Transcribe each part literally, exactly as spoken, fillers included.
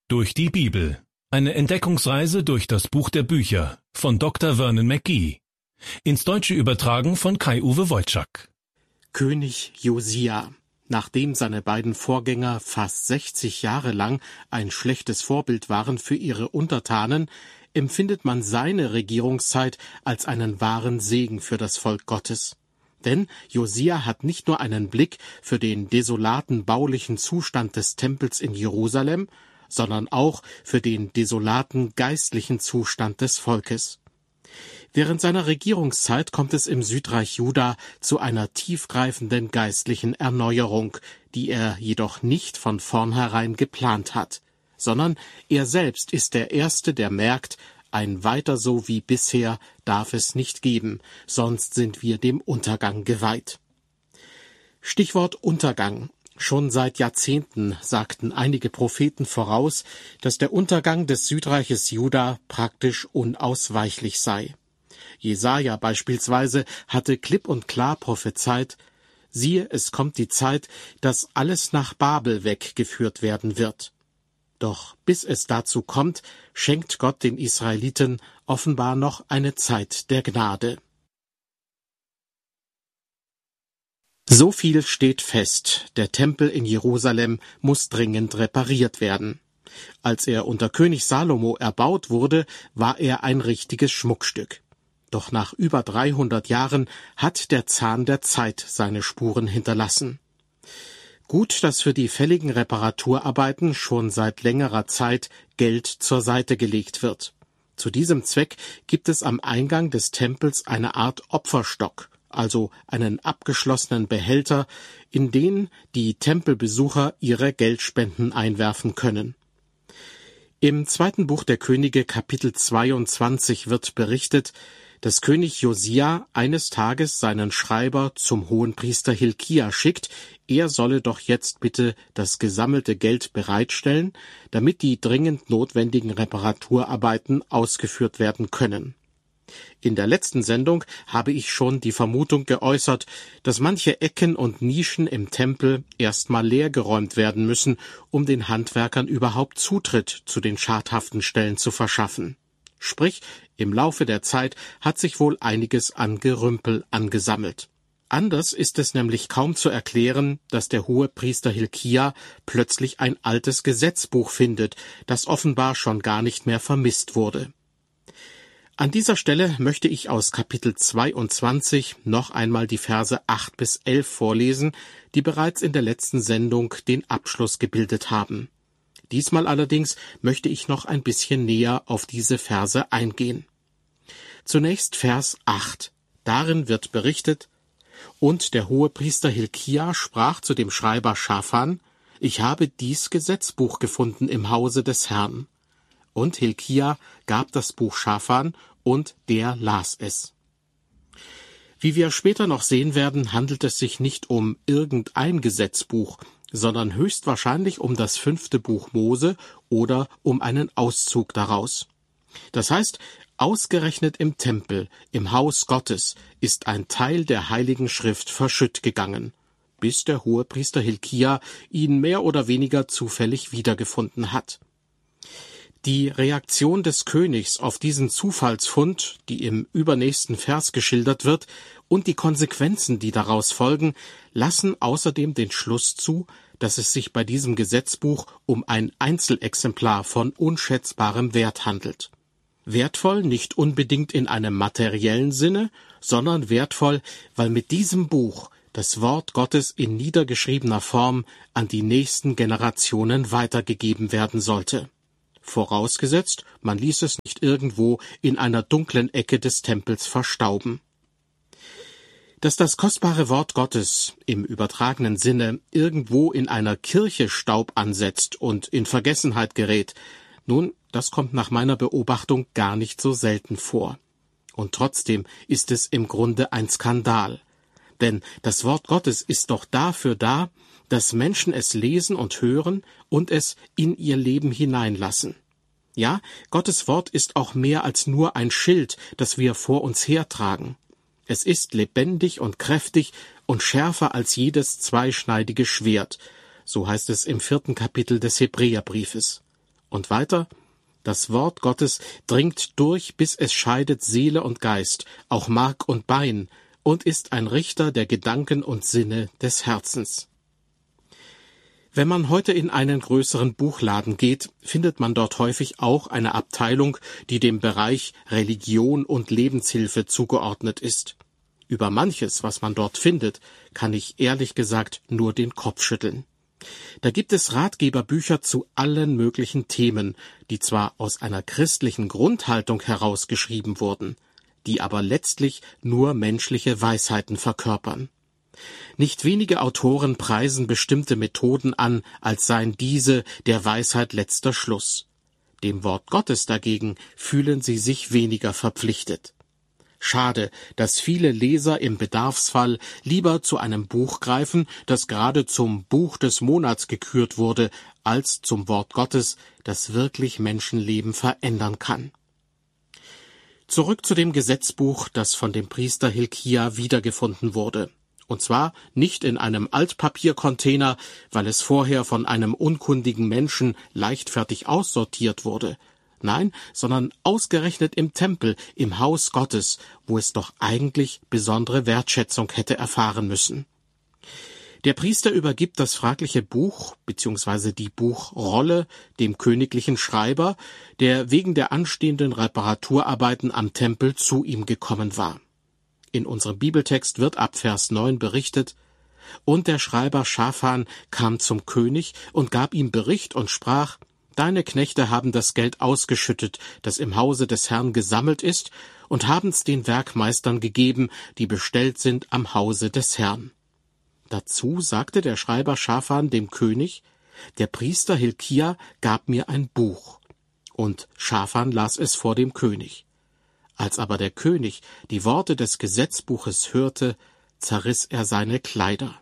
Durch die Bibel. Eine Entdeckungsreise durch das Buch der Bücher von Doktor Vernon McGee. Ins Deutsche übertragen von Kai-Uwe Wojczak. König Josia. Nachdem seine beiden Vorgänger fast sechzig Jahre lang ein schlechtes Vorbild waren für ihre Untertanen, empfindet man seine Regierungszeit als einen wahren Segen für das Volk Gottes. Denn Josia hat nicht nur einen Blick für den desolaten baulichen Zustand des Tempels in Jerusalem, sondern auch für den desolaten geistlichen Zustand des Volkes. Während seiner Regierungszeit kommt es im Südreich Juda zu einer tiefgreifenden geistlichen Erneuerung, die er jedoch nicht von vornherein geplant hat, sondern er selbst ist der Erste, der merkt, ein Weiter so wie bisher darf es nicht geben, sonst sind wir dem Untergang geweiht. Stichwort Untergang. Schon seit Jahrzehnten sagten einige Propheten voraus, dass der Untergang des Südreiches Juda praktisch unausweichlich sei. Jesaja beispielsweise hatte klipp und klar prophezeit: Siehe, es kommt die Zeit, dass alles nach Babel weggeführt werden wird. Doch bis es dazu kommt, schenkt Gott den Israeliten offenbar noch eine Zeit der Gnade. So viel steht fest, der Tempel in Jerusalem muss dringend repariert werden. Als er unter König Salomo erbaut wurde, war er ein richtiges Schmuckstück. Doch nach über dreihundert Jahren hat der Zahn der Zeit seine Spuren hinterlassen. Gut, dass für die fälligen Reparaturarbeiten schon seit längerer Zeit Geld zur Seite gelegt wird. Zu diesem Zweck gibt es am Eingang des Tempels eine Art Opferstock, also einen abgeschlossenen Behälter, in den die Tempelbesucher ihre Geldspenden einwerfen können. Im zweiten Buch der Könige, Kapitel zweiundzwanzig, wird berichtet, dass König Josia eines Tages seinen Schreiber zum Hohenpriester Hilkia schickt, er solle doch jetzt bitte das gesammelte Geld bereitstellen, damit die dringend notwendigen Reparaturarbeiten ausgeführt werden können. In der letzten Sendung habe ich schon die Vermutung geäußert, dass manche Ecken und Nischen im Tempel erstmal leergeräumt werden müssen, um den Handwerkern überhaupt Zutritt zu den schadhaften Stellen zu verschaffen. Sprich, im Laufe der Zeit hat sich wohl einiges an Gerümpel angesammelt. Anders ist es nämlich kaum zu erklären, dass der Hohepriester Hilkia plötzlich ein altes Gesetzbuch findet, das offenbar schon gar nicht mehr vermisst wurde. An dieser Stelle möchte ich aus Kapitel zweiundzwanzig noch einmal die Verse acht bis elf vorlesen, die bereits in der letzten Sendung den Abschluss gebildet haben. Diesmal allerdings möchte ich noch ein bisschen näher auf diese Verse eingehen. Zunächst Vers acht. Darin wird berichtet: Und der Hohepriester Hilkia sprach zu dem Schreiber Schafan: Ich habe dies Gesetzbuch gefunden im Hause des Herrn. Und Hilkia gab das Buch Schafan, und der las es. Wie wir später noch sehen werden, handelt es sich nicht um irgendein Gesetzbuch, sondern höchstwahrscheinlich um das fünfte Buch Mose oder um einen Auszug daraus. Das heißt, ausgerechnet im Tempel, im Haus Gottes, ist ein Teil der Heiligen Schrift verschütt gegangen, bis der Hohepriester Hilkia ihn mehr oder weniger zufällig wiedergefunden hat. Die Reaktion des Königs auf diesen Zufallsfund, die im übernächsten Vers geschildert wird, und die Konsequenzen, die daraus folgen, lassen außerdem den Schluss zu, dass es sich bei diesem Gesetzbuch um ein Einzelexemplar von unschätzbarem Wert handelt. Wertvoll nicht unbedingt in einem materiellen Sinne, sondern wertvoll, weil mit diesem Buch das Wort Gottes in niedergeschriebener Form an die nächsten Generationen weitergegeben werden sollte. Vorausgesetzt, man ließ es nicht irgendwo in einer dunklen Ecke des Tempels verstauben. Dass das kostbare Wort Gottes im übertragenen Sinne irgendwo in einer Kirche Staub ansetzt und in Vergessenheit gerät, nun, das kommt nach meiner Beobachtung gar nicht so selten vor. Und trotzdem ist es im Grunde ein Skandal. Denn das Wort Gottes ist doch dafür da, dass Menschen es lesen und hören und es in ihr Leben hineinlassen. Ja, Gottes Wort ist auch mehr als nur ein Schild, das wir vor uns hertragen. Es ist lebendig und kräftig und schärfer als jedes zweischneidige Schwert, so heißt es im vierten Kapitel des Hebräerbriefes. Und weiter: Das Wort Gottes dringt durch, bis es scheidet Seele und Geist, auch Mark und Bein, und ist ein Richter der Gedanken und Sinne des Herzens. Wenn man heute in einen größeren Buchladen geht, findet man dort häufig auch eine Abteilung, die dem Bereich Religion und Lebenshilfe zugeordnet ist. Über manches, was man dort findet, kann ich ehrlich gesagt nur den Kopf schütteln. Da gibt es Ratgeberbücher zu allen möglichen Themen, die zwar aus einer christlichen Grundhaltung herausgeschrieben wurden, die aber letztlich nur menschliche Weisheiten verkörpern. Nicht wenige Autoren preisen bestimmte Methoden an, als seien diese der Weisheit letzter Schluss. Dem Wort Gottes dagegen fühlen sie sich weniger verpflichtet. Schade, dass viele Leser im Bedarfsfall lieber zu einem Buch greifen, das gerade zum Buch des Monats gekürt wurde, als zum Wort Gottes, das wirklich Menschenleben verändern kann. Zurück zu dem Gesetzbuch, das von dem Priester Hilkia wiedergefunden wurde. Und zwar nicht in einem Altpapiercontainer, weil es vorher von einem unkundigen Menschen leichtfertig aussortiert wurde. Nein, sondern ausgerechnet im Tempel, im Haus Gottes, wo es doch eigentlich besondere Wertschätzung hätte erfahren müssen. Der Priester übergibt das fragliche Buch bzw. die Buchrolle dem königlichen Schreiber, der wegen der anstehenden Reparaturarbeiten am Tempel zu ihm gekommen war. In unserem Bibeltext wird ab Vers neun berichtet: Und der Schreiber Schafan kam zum König und gab ihm Bericht und sprach: Deine Knechte haben das Geld ausgeschüttet, das im Hause des Herrn gesammelt ist, und haben's den Werkmeistern gegeben, die bestellt sind am Hause des Herrn. Dazu sagte der Schreiber Schafan dem König: Der Priester Hilkia gab mir ein Buch. Und Schafan las es vor dem König. Als aber der König die Worte des Gesetzbuches hörte, zerriss er seine Kleider.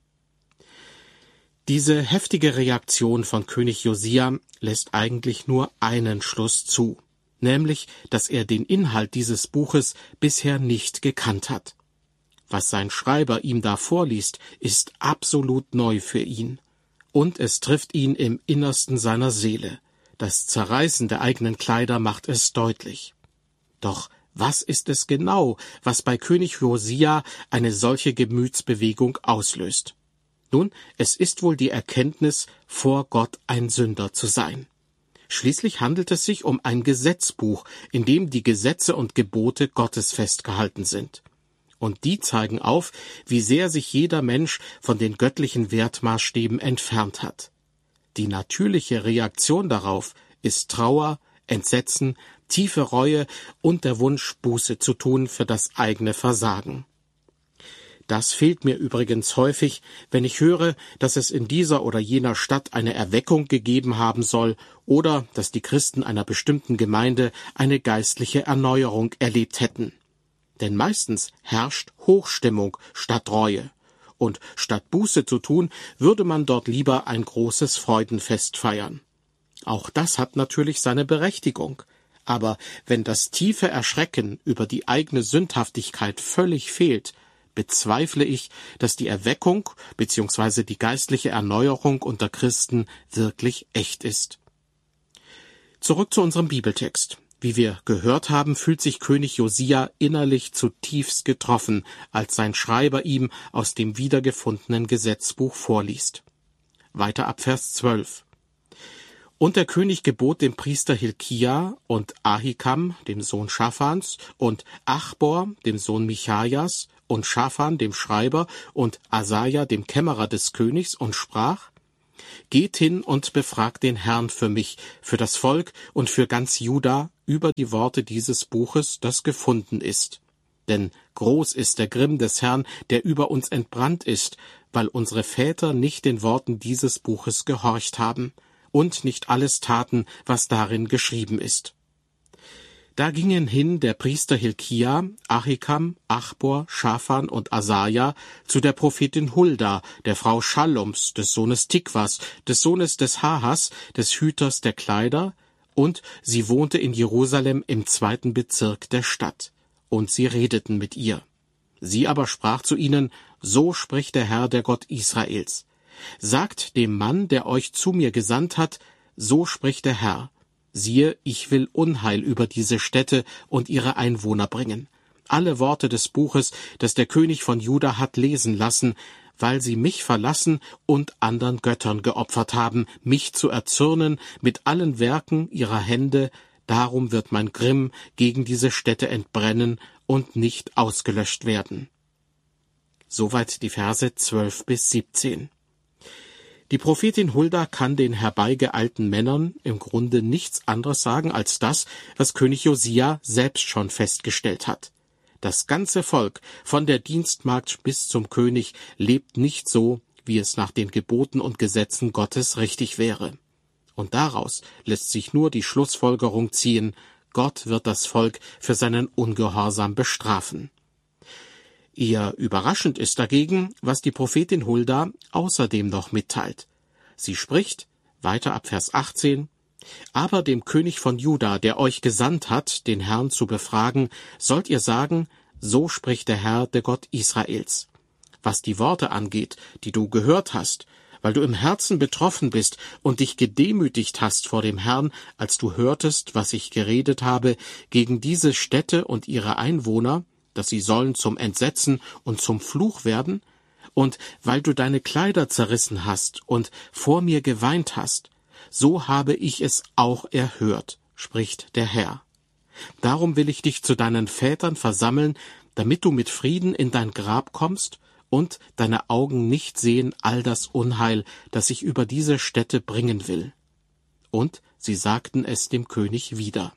Diese heftige Reaktion von König Josia lässt eigentlich nur einen Schluss zu, nämlich, dass er den Inhalt dieses Buches bisher nicht gekannt hat. Was sein Schreiber ihm da vorliest, ist absolut neu für ihn. Und es trifft ihn im Innersten seiner Seele. Das Zerreißen der eigenen Kleider macht es deutlich. Doch was ist es genau, was bei König Josia eine solche Gemütsbewegung auslöst? Nun, es ist wohl die Erkenntnis, vor Gott ein Sünder zu sein. Schließlich handelt es sich um ein Gesetzbuch, in dem die Gesetze und Gebote Gottes festgehalten sind. Und die zeigen auf, wie sehr sich jeder Mensch von den göttlichen Wertmaßstäben entfernt hat. Die natürliche Reaktion darauf ist Trauer, Entsetzen, tiefe Reue und der Wunsch, Buße zu tun für das eigene Versagen. Das fehlt mir übrigens häufig, wenn ich höre, dass es in dieser oder jener Stadt eine Erweckung gegeben haben soll oder dass die Christen einer bestimmten Gemeinde eine geistliche Erneuerung erlebt hätten. Denn meistens herrscht Hochstimmung statt Reue. Und statt Buße zu tun, würde man dort lieber ein großes Freudenfest feiern. Auch das hat natürlich seine Berechtigung. Aber wenn das tiefe Erschrecken über die eigene Sündhaftigkeit völlig fehlt, bezweifle ich, dass die Erweckung bzw. die geistliche Erneuerung unter Christen wirklich echt ist. Zurück zu unserem Bibeltext. Wie wir gehört haben, fühlt sich König Josia innerlich zutiefst getroffen, als sein Schreiber ihm aus dem wiedergefundenen Gesetzbuch vorliest. Weiter ab Vers zwölf. Und der König gebot dem Priester Hilkia und Ahikam, dem Sohn Schafans, und Achbor, dem Sohn Michajas, und Schafan, dem Schreiber, und Asaja, dem Kämmerer des Königs, und sprach: Geht hin und befragt den Herrn für mich, für das Volk und für ganz Juda über die Worte dieses Buches, das gefunden ist. Denn groß ist der Grimm des Herrn, der über uns entbrannt ist, weil unsere Väter nicht den Worten dieses Buches gehorcht haben und nicht alles taten, was darin geschrieben ist. Da gingen hin der Priester Hilkia, Ahikam, Achbor, Schafan und Asaja zu der Prophetin Hulda, der Frau Schallums, des Sohnes Tikwas, des Sohnes des Hahas, des Hüters der Kleider, und sie wohnte in Jerusalem im zweiten Bezirk der Stadt. Und sie redeten mit ihr. Sie aber sprach zu ihnen: So spricht der Herr, der Gott Israels. Sagt dem Mann, der euch zu mir gesandt hat, so spricht der Herr. Siehe, ich will Unheil über diese Städte und ihre Einwohner bringen. Alle Worte des Buches, das der König von Juda hat lesen lassen, weil sie mich verlassen und anderen Göttern geopfert haben, mich zu erzürnen mit allen Werken ihrer Hände, darum wird mein Grimm gegen diese Städte entbrennen und nicht ausgelöscht werden. Soweit die Verse zwölf bis siebzehn. Die Prophetin Hulda kann den herbeigeeilten Männern im Grunde nichts anderes sagen als das, was König Josia selbst schon festgestellt hat. Das ganze Volk, von der Dienstmagd bis zum König, lebt nicht so, wie es nach den Geboten und Gesetzen Gottes richtig wäre. Und daraus lässt sich nur die Schlussfolgerung ziehen, Gott wird das Volk für seinen Ungehorsam bestrafen. Eher überraschend ist dagegen, was die Prophetin Hulda außerdem noch mitteilt. Sie spricht, weiter ab Vers achtzehn, aber dem König von Juda, der euch gesandt hat, den Herrn zu befragen, sollt ihr sagen, so spricht der Herr, der Gott Israels. Was die Worte angeht, die du gehört hast, weil du im Herzen betroffen bist und dich gedemütigt hast vor dem Herrn, als du hörtest, was ich geredet habe, gegen diese Städte und ihre Einwohner, dass sie sollen zum Entsetzen und zum Fluch werden, und weil du deine Kleider zerrissen hast und vor mir geweint hast, so habe ich es auch erhört, spricht der Herr. Darum will ich dich zu deinen Vätern versammeln, damit du mit Frieden in dein Grab kommst und deine Augen nicht sehen all das Unheil, das ich über diese Städte bringen will. Und sie sagten es dem König wieder.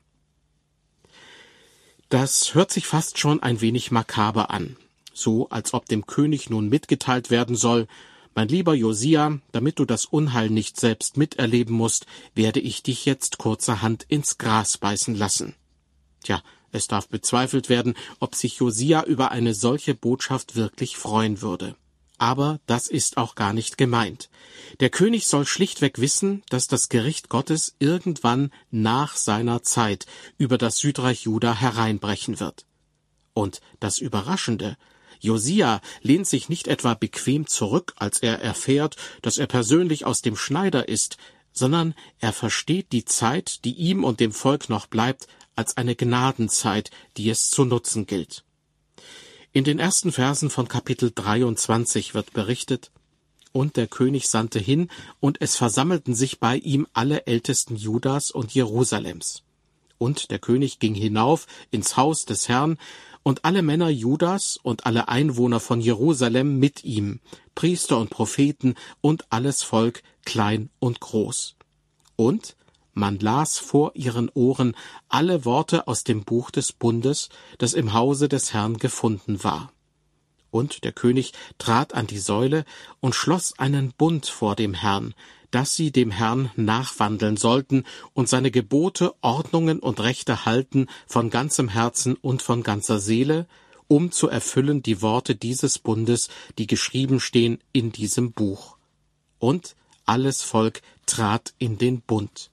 Das hört sich fast schon ein wenig makaber an, so als ob dem König nun mitgeteilt werden soll, mein lieber Josia, damit du das Unheil nicht selbst miterleben musst, werde ich dich jetzt kurzerhand ins Gras beißen lassen. Tja, es darf bezweifelt werden, ob sich Josia über eine solche Botschaft wirklich freuen würde. Aber das ist auch gar nicht gemeint. Der König soll schlichtweg wissen, dass das Gericht Gottes irgendwann nach seiner Zeit über das Südreich Juda hereinbrechen wird. Und das Überraschende: Josia lehnt sich nicht etwa bequem zurück, als er erfährt, dass er persönlich aus dem Schneider ist, sondern er versteht die Zeit, die ihm und dem Volk noch bleibt, als eine Gnadenzeit, die es zu nutzen gilt. In den ersten Versen von Kapitel dreiundzwanzig wird berichtet: Und der König sandte hin, und es versammelten sich bei ihm alle Ältesten Judas und Jerusalems. Und der König ging hinauf ins Haus des Herrn, und alle Männer Judas und alle Einwohner von Jerusalem mit ihm, Priester und Propheten und alles Volk, klein und groß. Und man las vor ihren Ohren alle Worte aus dem Buch des Bundes, das im Hause des Herrn gefunden war. Und der König trat an die Säule und schloss einen Bund vor dem Herrn, dass sie dem Herrn nachwandeln sollten und seine Gebote, Ordnungen und Rechte halten von ganzem Herzen und von ganzer Seele, um zu erfüllen die Worte dieses Bundes, die geschrieben stehen in diesem Buch. Und alles Volk trat in den Bund.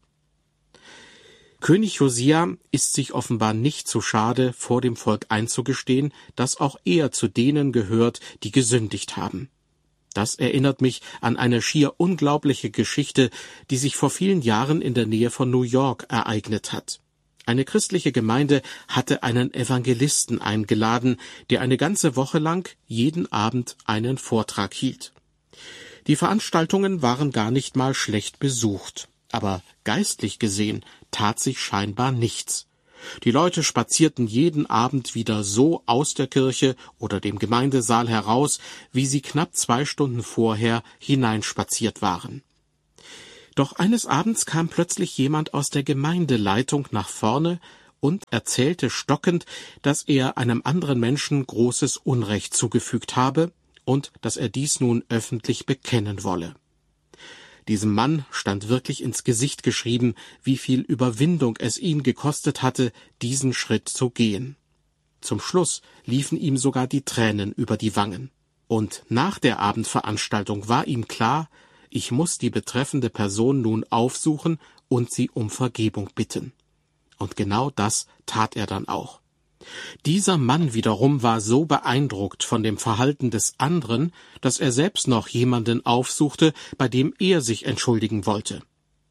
König Josia ist sich offenbar nicht zu schade, vor dem Volk einzugestehen, dass auch er zu denen gehört, die gesündigt haben. Das erinnert mich an eine schier unglaubliche Geschichte, die sich vor vielen Jahren in der Nähe von New York ereignet hat. Eine christliche Gemeinde hatte einen Evangelisten eingeladen, der eine ganze Woche lang jeden Abend einen Vortrag hielt. Die Veranstaltungen waren gar nicht mal schlecht besucht, aber geistlich gesehen tat sich scheinbar nichts. Die Leute spazierten jeden Abend wieder so aus der Kirche oder dem Gemeindesaal heraus, wie sie knapp zwei Stunden vorher hineinspaziert waren. Doch eines Abends kam plötzlich jemand aus der Gemeindeleitung nach vorne und erzählte stockend, dass er einem anderen Menschen großes Unrecht zugefügt habe und dass er dies nun öffentlich bekennen wolle. Diesem Mann stand wirklich ins Gesicht geschrieben, wie viel Überwindung es ihn gekostet hatte, diesen Schritt zu gehen. Zum Schluss liefen ihm sogar die Tränen über die Wangen. Und nach der Abendveranstaltung war ihm klar, ich muss die betreffende Person nun aufsuchen und sie um Vergebung bitten. Und genau das tat er dann auch. Dieser Mann wiederum war so beeindruckt von dem Verhalten des anderen, dass er selbst noch jemanden aufsuchte, bei dem er sich entschuldigen wollte.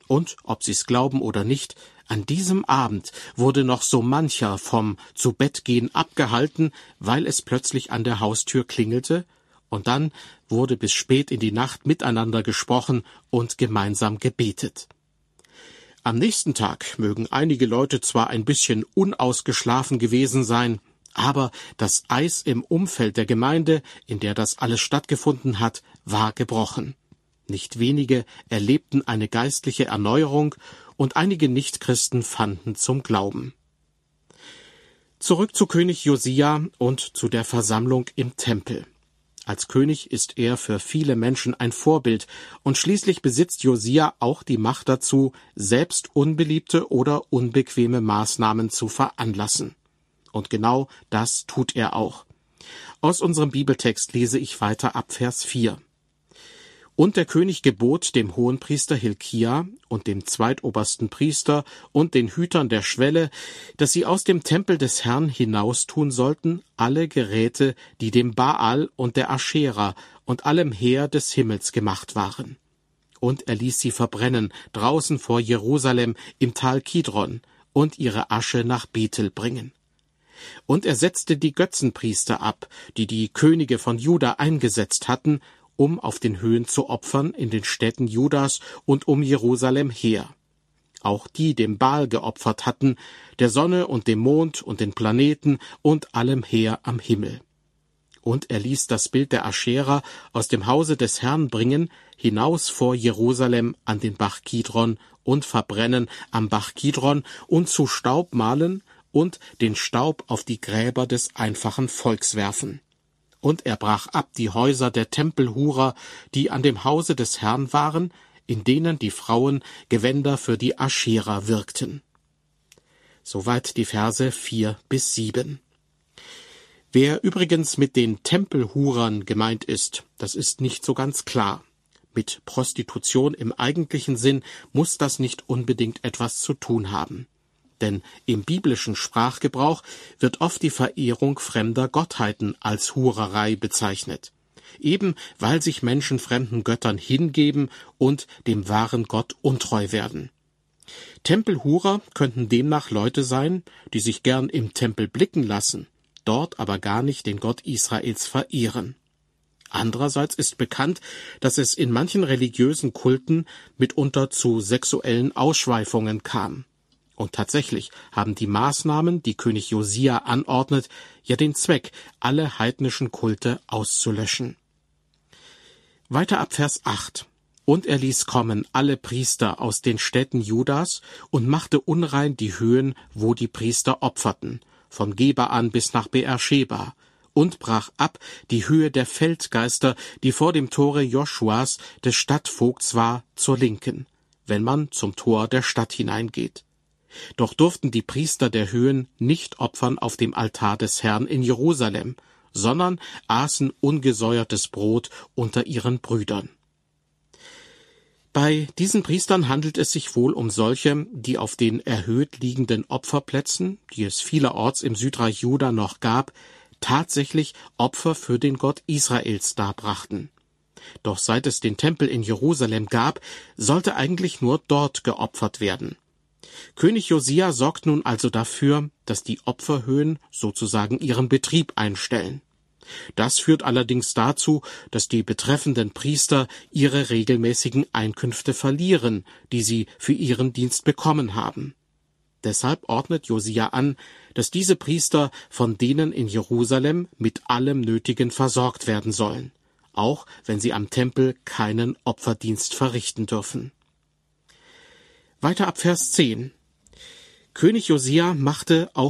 Und, ob sie's glauben oder nicht, an diesem Abend wurde noch so mancher vom Zubettgehen abgehalten, weil es plötzlich an der Haustür klingelte, und dann wurde bis spät in die Nacht miteinander gesprochen und gemeinsam gebetet. Am nächsten Tag mögen einige Leute zwar ein bisschen unausgeschlafen gewesen sein, aber das Eis im Umfeld der Gemeinde, in der das alles stattgefunden hat, war gebrochen. Nicht wenige erlebten eine geistliche Erneuerung und einige Nichtchristen fanden zum Glauben. Zurück zu König Josia und zu der Versammlung im Tempel. Als König ist er für viele Menschen ein Vorbild, und schließlich besitzt Josia auch die Macht dazu, selbst unbeliebte oder unbequeme Maßnahmen zu veranlassen. Und genau das tut er auch. Aus unserem Bibeltext lese ich weiter ab Vers vier. Und der König gebot dem Hohenpriester Hilkia und dem zweitobersten Priester und den Hütern der Schwelle, dass sie aus dem Tempel des Herrn hinaustun sollten alle Geräte, die dem Baal und der Aschera und allem Heer des Himmels gemacht waren. Und er ließ sie verbrennen draußen vor Jerusalem im Tal Kidron und ihre Asche nach Bethel bringen. Und er setzte die Götzenpriester ab, die die Könige von Juda eingesetzt hatten, um auf den Höhen zu opfern in den Städten Judas und um Jerusalem her. Auch die dem Baal geopfert hatten, der Sonne und dem Mond und den Planeten und allem Heer am Himmel. Und er ließ das Bild der Aschera aus dem Hause des Herrn bringen, hinaus vor Jerusalem an den Bach Kidron und verbrennen am Bach Kidron und zu Staub mahlen und den Staub auf die Gräber des einfachen Volks werfen. Und er brach ab die Häuser der Tempelhurer, die an dem Hause des Herrn waren, in denen die Frauen Gewänder für die Aschera wirkten. Soweit die Verse vier bis sieben. Wer übrigens mit den Tempelhurern gemeint ist, das ist nicht so ganz klar. Mit Prostitution im eigentlichen Sinn muss das nicht unbedingt etwas zu tun haben. Denn im biblischen Sprachgebrauch wird oft die Verehrung fremder Gottheiten als Hurerei bezeichnet, eben weil sich Menschen fremden Göttern hingeben und dem wahren Gott untreu werden. Tempelhurer könnten demnach Leute sein, die sich gern im Tempel blicken lassen, dort aber gar nicht den Gott Israels verehren. Andererseits ist bekannt, dass es in manchen religiösen Kulten mitunter zu sexuellen Ausschweifungen kam. Und tatsächlich haben die Maßnahmen, die König Josia anordnet, ja den Zweck, alle heidnischen Kulte auszulöschen. Weiter ab Vers acht. Und er ließ kommen alle Priester aus den Städten Judas und machte unrein die Höhen, wo die Priester opferten, von Geba an bis nach Beersheba, und brach ab die Höhe der Feldgeister, die vor dem Tore Joschuas, des Stadtvogts war, zur Linken, wenn man zum Tor der Stadt hineingeht. Doch durften die Priester der Höhen nicht opfern auf dem Altar des Herrn in Jerusalem, sondern aßen ungesäuertes Brot unter ihren Brüdern. Bei diesen Priestern handelt es sich wohl um solche, die auf den erhöht liegenden Opferplätzen, die es vielerorts im Südreich Juda noch gab, tatsächlich Opfer für den Gott Israels darbrachten. Doch seit es den Tempel in Jerusalem gab, sollte eigentlich nur dort geopfert werden. König Josia sorgt nun also dafür, dass die Opferhöhen sozusagen ihren Betrieb einstellen. Das führt allerdings dazu, dass die betreffenden Priester ihre regelmäßigen Einkünfte verlieren, die sie für ihren Dienst bekommen haben. Deshalb ordnet Josia an, dass diese Priester von denen in Jerusalem mit allem Nötigen versorgt werden sollen, auch wenn sie am Tempel keinen Opferdienst verrichten dürfen. Weiter ab Vers zehn. König Josia machte auch